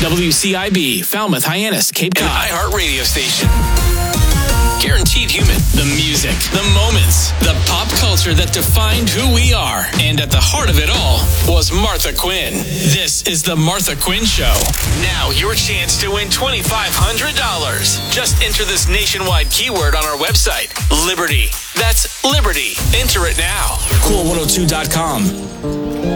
WCIB, Falmouth, Hyannis, Cape Cod. An iHeart radio station. Guaranteed human. The music, the moments, the pop culture that defined who we are. And at the heart of it all was Martha Quinn. This is the Martha Quinn Show. Now your chance to win $2,500. Just enter this nationwide keyword on our website, Liberty. That's Liberty. Enter it now. Cool102.com.